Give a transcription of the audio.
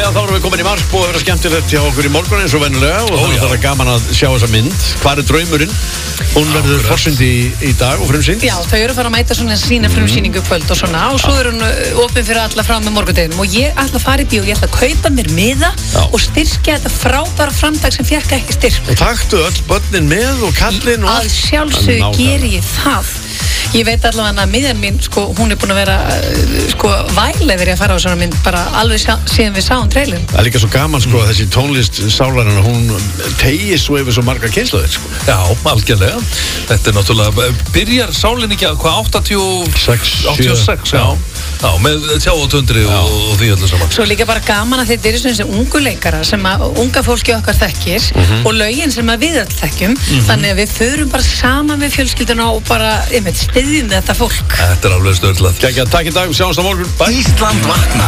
þá erum við komin í mark og það verður skemmtilegt hjá okkur í morgun eins og venjulega og þannig að það er gaman að sjá þessa mynd. Hvar er draumurinn? Hún verður forsýnd í dag og frumsýnd. Já, þau eru að fara að mæta svona sína frumsýningu kvöld og svona og svo er hún opin fyrir alla frá með morgundeginum og ég ætla að fara í bíó, ég ætla að kaupa mér miða og styrkja þetta frábæra framtak sem fékk ekki styrk. Og taktu öll börnin með og kallinn og Að sjálfsögðu geri ég það. Ég veit allavega að miðjan mín, sko, hún er búin að vera, vælega verið að fara á svona mynd bara alveg síðan við sáum trailin. Það er líka svo gaman, sko, að þessi tónlist sálarinn, hún tegir svo yfir svo margar kynslóðir, sko. Já, algjörlega. Þetta er náttúrulega, byrjar sálinn ekki að hvað, 86, já. Já, með tjáotundri og því öllu saman. Svo líka bara gaman að þetta eru svona þessi ungu leikara sem að unga fólki okkar þekkir og lögin sem að við öll þekkjum. Þannig að við förum bara saman með fjölskylduna og bara, styðjum þetta fólk. Þetta er alveg störtlað. Takk í dag, sjáumst á morgun. Ísland vaknar